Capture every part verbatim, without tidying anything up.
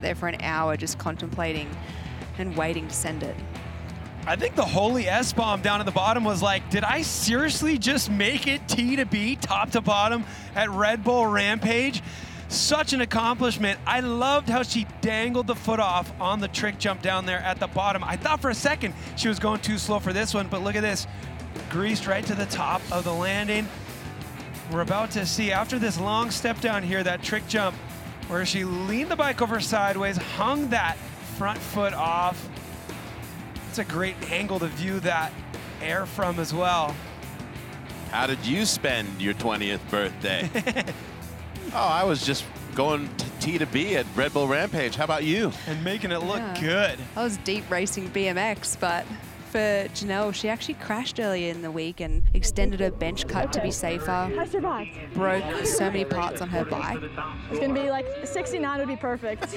there for an hour just contemplating and waiting to send it. I think the Holy S-bomb down at the bottom was like, did I seriously just make it T to B, top to bottom at Red Bull Rampage? Such an accomplishment. I loved how she dangled the foot off on the trick jump down there at the bottom. I thought for a second she was going too slow for this one, but look at this. Greased right to the top of the landing. We're about to see, after this long step down here, that trick jump where she leaned the bike over sideways, hung that front foot off. It's a great angle to view that air from as well. How did you spend your twentieth birthday? Oh, I was just going to T to B at Red Bull Rampage. How about you? And making it look Yeah. good. I was deep racing B M X, but for Janelle, she actually crashed earlier in the week and extended her bench cut to be safer. I survived. Broke so many parts on her bike. It's gonna be like sixty-nine would be perfect.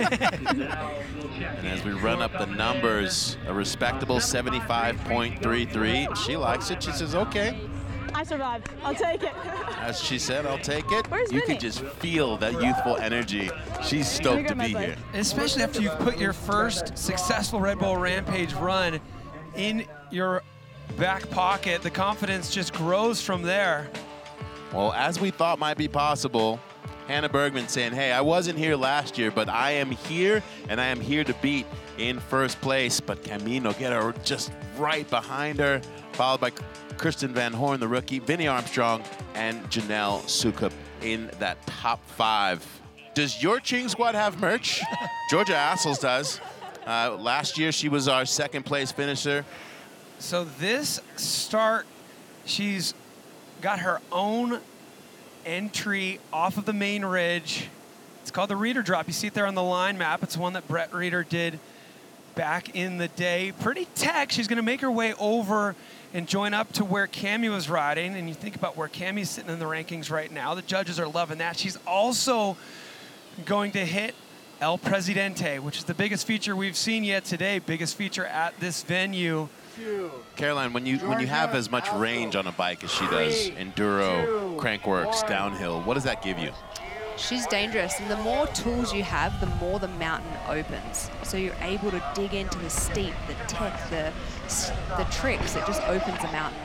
And as we run up the numbers, a respectable seventy-five point three three. She likes it. She says, okay. I survived. I'll take it. As she said, I'll take it. Where's you Vinny? can just feel that youthful energy. She's stoked to grab my be bike. here. Especially after you've put your first successful Red Bull Rampage run in your back pocket, the confidence just grows from there. Well, as we thought might be possible, Hannah Bergman saying, hey, I wasn't here last year, but I am here, and I am here to beat in first place. But Camino Nogueira just right behind her, followed by Kristen Van Horn, the rookie, Vinny Armstrong, and Janelle Sukup in that top five. Does your Ching Squad have merch? Georgia Assels does. Uh, last year, she was our second place finisher. So this start, she's got her own entry off of the main ridge. It's called the Reader Drop. You see it there on the line map. It's one that Brett Reader did back in the day. Pretty tech. She's going to make her way over and join up to where Cami was riding. And you think about where Cami's sitting in the rankings right now. The judges are loving that. She's also going to hit El Presidente, which is the biggest feature we've seen yet today. Biggest feature at this venue. Caroline, when you when you have as much range on a bike as she does, enduro, crankworks, downhill, what does that give you? She's dangerous, and the more tools you have, the more the mountain opens. So you're able to dig into the steep, the tech, the, the tricks. It just opens the mountain.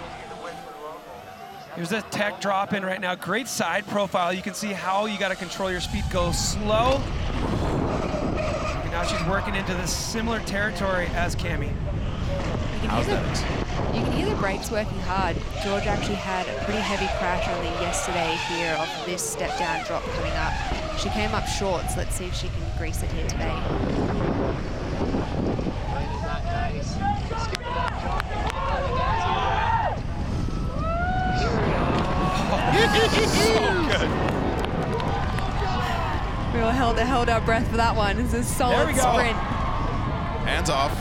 Here's a tech drop in right now. Great side profile. You can see how you got to control your speed. Go slow. And now she's working into this similar territory as Cami. You can, How's hear the, that? you can hear the brakes working hard. George actually had a pretty heavy crash only yesterday here off this step down drop coming up. She came up short, so let's see if she can grease it here today. So good. We all held, held our breath for that one. It's a There solid we go. sprint. Hands off.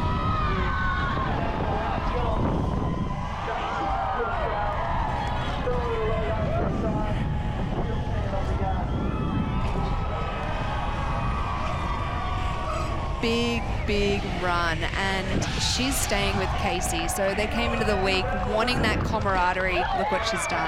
Big, big run, and she's staying with Casey. So they came into the week wanting that camaraderie. Look what she's done.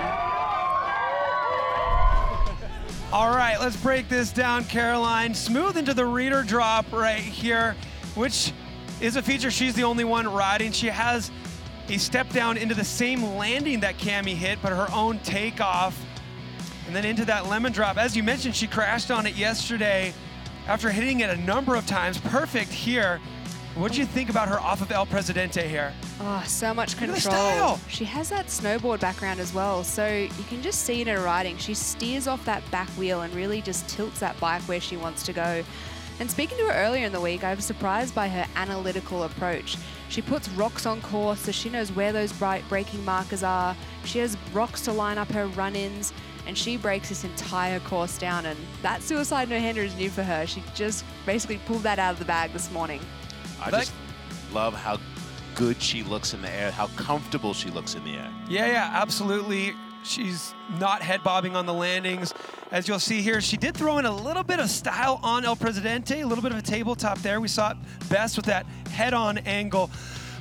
All right, let's break this down, Caroline. Smooth into the Reader Drop right here, which is a feature she's the only one riding. She has a step down into the same landing that Cami hit, but her own takeoff. And then into that lemon drop. As you mentioned, she crashed on it yesterday after hitting it a number of times. Perfect here. What do you think about her off of El Presidente here? Oh, so much Look at the control. style. She has that snowboard background as well, so you can just see it in her riding. She steers off that back wheel and really just tilts that bike where she wants to go. And speaking to her earlier in the week, I was surprised by her analytical approach. She puts rocks on course so she knows where those bright braking markers are. She has rocks to line up her run-ins, and she breaks this entire course down. And that suicide no-hander is new for her. She just basically pulled that out of the bag this morning. I Like- just love how good she looks in the air, how comfortable she looks in the air. Yeah, yeah, absolutely. She's not head bobbing on the landings. As you'll see here, she did throw in a little bit of style on El Presidente, a little bit of a tabletop there. We saw it best with that head-on angle.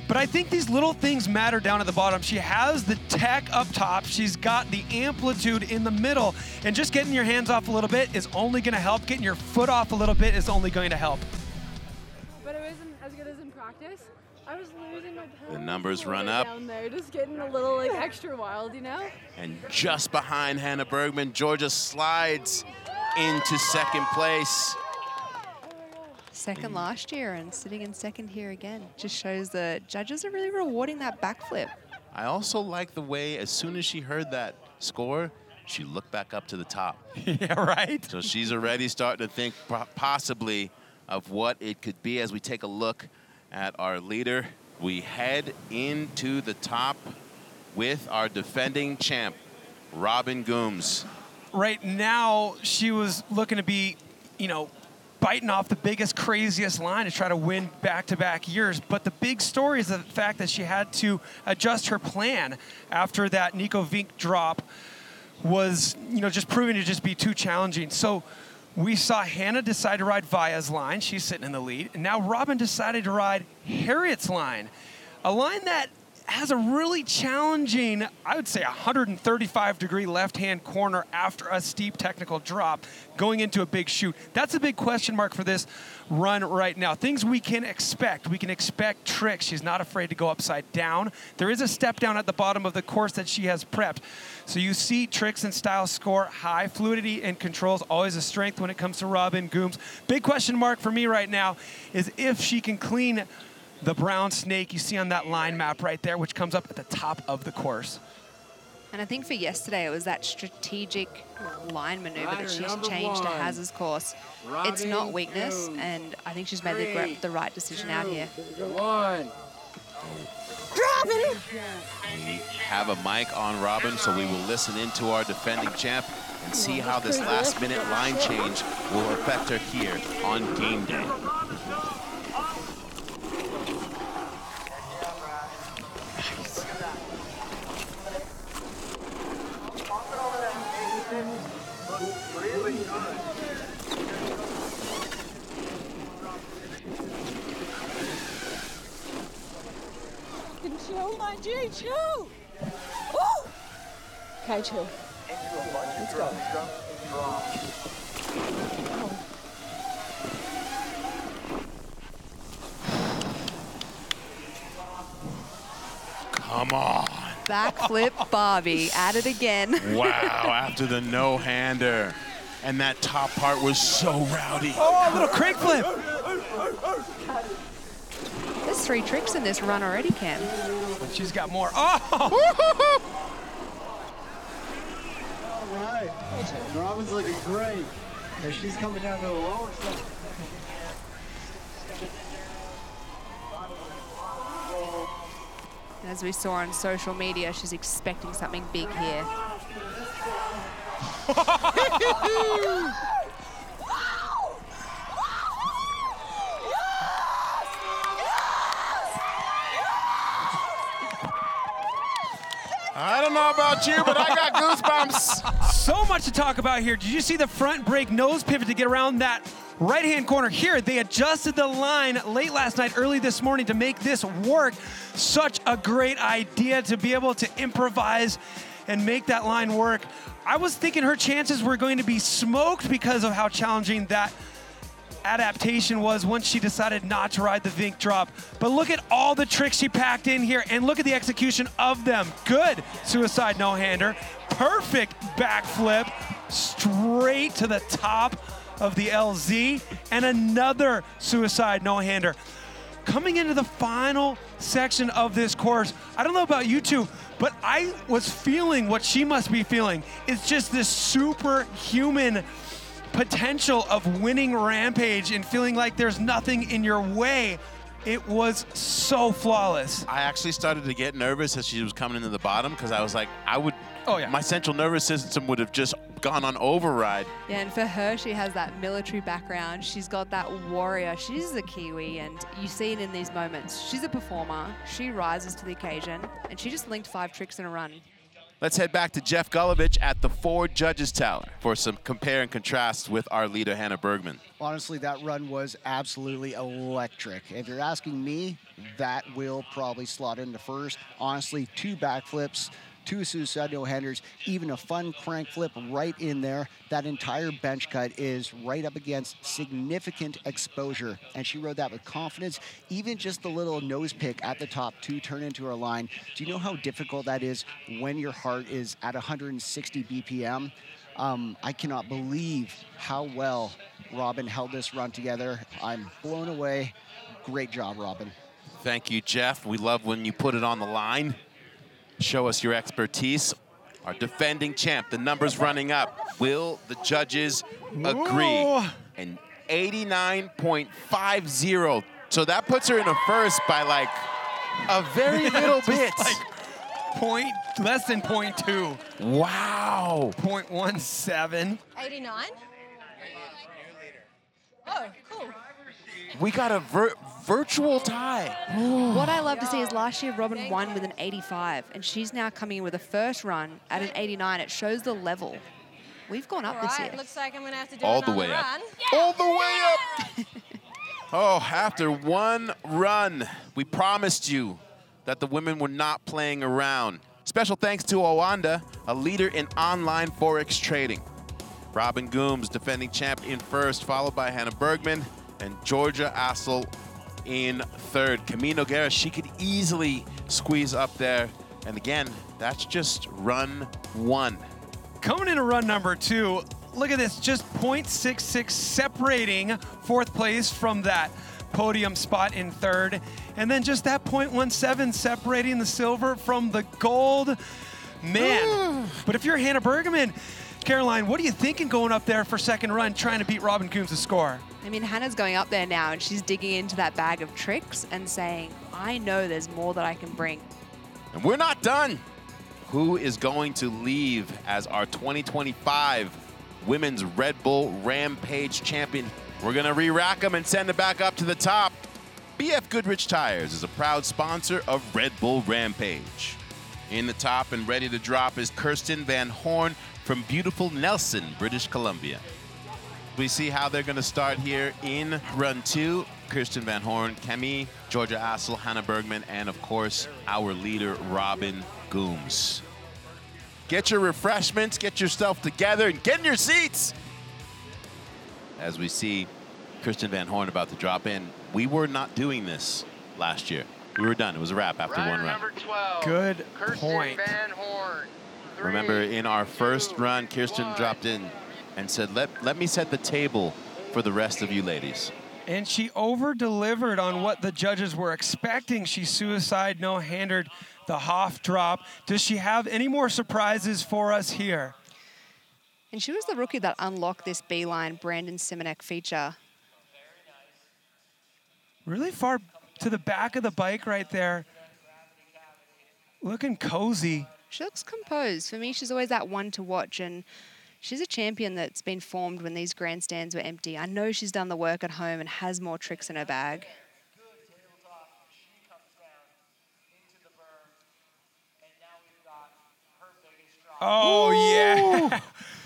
But I think these little things matter down at the bottom. She has the tech up top. She's got the amplitude in the middle. And just getting your hands off a little bit is only going to help. Getting your foot off a little bit is only going to help. But it wasn't as good as in practice. I was losing my balance. The numbers all the run way up. Down there, just getting a little like extra wild, you know? And just behind Hannah Bergman, Georgia slides into second place. Second last year and sitting in second here again. Just shows the judges are really rewarding that backflip. I also like the way as soon as she heard that score, she looked back up to the top. Yeah, right? So she's already starting to think possibly of what it could be as we take a look at our leader. We head into the top with our defending champ, Robin Gooms. Right now, she was looking to be, you know, biting off the biggest, craziest line to try to win back-to-back years. But the big story is the fact that she had to adjust her plan after that Nico Vink drop was, you know, just proving to just be too challenging. So we saw Hannah decide to ride Vaya's line. She's sitting in the lead. And now Robin decided to ride Harriet's line, a line that has a really challenging, I would say, one hundred thirty-five degree left-hand corner after a steep technical drop going into a big chute. That's a big question mark for this run right now. Things we can expect. We can expect tricks. She's not afraid to go upside down. There is a step down at the bottom of the course that she has prepped. So you see tricks and style score high. Fluidity and controls always a strength when it comes to Robin Gooms. Big question mark for me right now is if she can clean the brown snake you see on that line map right there, which comes up at the top of the course. And I think for yesterday, it was that strategic line maneuver Rider that she's number changed to one, Hazard's course. It's Robin not weakness, Gooms. and I think she's made the, gr- the right decision out here. One. We have a mic on Robin, so we will listen into our defending champ and see how this last-minute line change will affect her here on game day. Chill, my G, chill. Woo! Okay, chill. Let's go. Come on. Backflip Barbie, at it again. Wow, after the no-hander. And that top part was so rowdy. Oh, a little crank flip. There's three tricks in this run already, Cam. But she's got more. Oh! All right. Robin's looking great. And she's coming down to the lower side. As we saw on social media, she's expecting something big here. I don't know about you, but I got goosebumps. So much to talk about here. Did you see the front brake nose pivot to get around that right-hand corner here? They adjusted the line late last night, early this morning to make this work. Such a great idea to be able to improvise and make that line work. I was thinking her chances were going to be smoked because of how challenging that adaptation was once she decided not to ride the Vink drop. But look at all the tricks she packed in here, and look at the execution of them. Good suicide no-hander, perfect backflip, straight to the top of the L Z, and another suicide no-hander. Coming into the final section of this course, I don't know about you two, but I was feeling what she must be feeling. It's just this superhuman potential of winning Rampage and feeling like there's nothing in your way. It was so flawless. I actually started to get nervous as she was coming into the bottom because I was like, I would, Oh, yeah. my central nervous system would have just gone on override. Yeah, and for her, she has that military background. She's got that warrior. She's a Kiwi, and you see it in these moments. She's a performer. She rises to the occasion, and she just linked five tricks in a run. Let's head back to Jeff Gulovich at the Ford Judges Tower for some compare and contrast with our leader, Hannah Bergman. Honestly, that run was absolutely electric. If you're asking me, that will probably slot into first. Honestly, two backflips, two suicide no-handers, even a fun crank flip right in there. That entire bench cut is right up against significant exposure, and she rode that with confidence. Even just the little nose pick at the top to turn into her line. Do you know how difficult that is when your heart is at one hundred sixty B P M? Um, I cannot believe how well Robin held this run together. I'm blown away. Great job, Robin. Thank you, Jeff. We love when you put it on the line. Show us your expertise. Our defending champ, the numbers running up. Will the judges agree? Ooh. And eighty-nine point five zero. So that puts her in a first by like a very little bit. Like point, less than point two. Wow. point one seven. eighty-nine? Oh, cool. We got a vir virtual tie. What I love to see is last year Robin won with an eighty-five, and she's now coming in with a first run at an eighty-nine. It shows the level. We've gone up All this right, year. looks like I'm going to have to do All the another way up. run. All the way up. Oh, after one run, we promised you that the women were not playing around. Special thanks to Owanda, a leader in online Forex trading. Robin Gooms, defending champ, in first, followed by Hannah Bergman and Georgia Assel in third. Camille Nogueira, she could easily squeeze up there. And again, that's just run one. Coming into run number two, look at this, just point six six separating fourth place from that podium spot in third. And then just that point one seven separating the silver from the gold. Man, but if you're Hannah Bergman, Caroline, what are you thinking going up there for second run, trying to beat Robin Gooms' score? I mean, Hannah's going up there now, and she's digging into that bag of tricks and saying, I know there's more that I can bring. And we're not done. Who is going to leave as our twenty twenty-five Women's Red Bull Rampage champion? We're going to re-rack them and send it back up to the top. B F Goodrich Tires is a proud sponsor of Red Bull Rampage. In the top and ready to drop is Kirsten Van Horn from beautiful Nelson, British Columbia. We see how they're going to start here in run two. Kirsten Van Horn, Camille, Georgia Assel, Hannah Bergman, and of course, our leader, Robin Gooms. Get your refreshments, get yourself together, and get in your seats. As we see Kirsten Van Horn about to drop in, we were not doing this last year. We were done. It was a wrap after Runner one run. number twelve, Good Kirsten point. Van Horn. Three, Remember, in our first two, run, Kirsten one. dropped in and said, let, let me set the table for the rest of you ladies. And she over-delivered on what the judges were expecting. She suicide no-handered the Hoff drop. Does she have any more surprises for us here? And she was the rookie that unlocked this beeline Brandon Simonek feature. Really far to the back of the bike right there. Looking cozy. She looks composed. For me, she's always that one to watch, and she's a champion that's been formed when these grandstands were empty. I know she's done the work at home and has more tricks in her bag. Oh, yeah.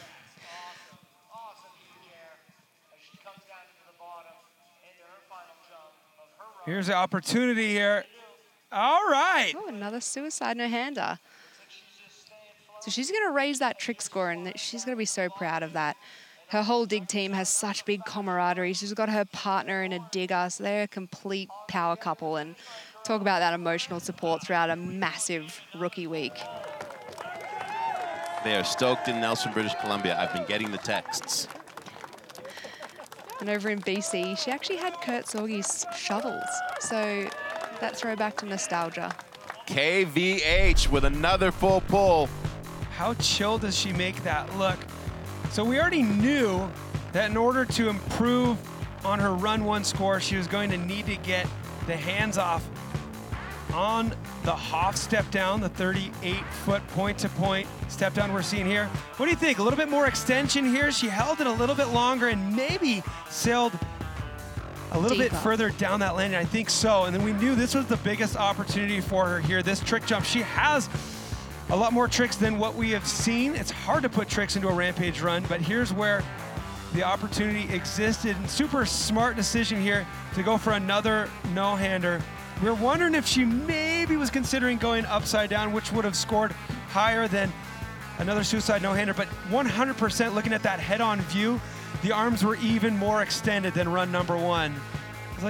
Here's the opportunity here. All right. Oh, another suicide no-hander. So she's going to raise that trick score, and she's going to be so proud of that. Her whole dig team has such big camaraderie. She's got her partner in a digger, so they're a complete power couple, and talk about that emotional support throughout a massive rookie week. They are stoked in Nelson, British Columbia. I've been getting the texts. And over in B C, she actually had Kurt Sorge's shovels. So that throwback to nostalgia. K V H with another full pull. How chill does she make that look? So we already knew that in order to improve on her run one score, she was going to need to get the hands off on the Hoff step down, the thirty-eight foot point-to-point step down we're seeing here. What do you think? A little bit more extension here. She held it a little bit longer and maybe sailed a little Deeper. bit further down that landing. I think so. And then we knew this was the biggest opportunity for her here. This trick jump, she has a lot more tricks than what we have seen. It's hard to put tricks into a Rampage run, but here's where the opportunity existed. And super smart decision here to go for another no-hander. We were wondering if she maybe was considering going upside down, which would have scored higher than another suicide no-hander, but one hundred percent looking at that head-on view, the arms were even more extended than run number one.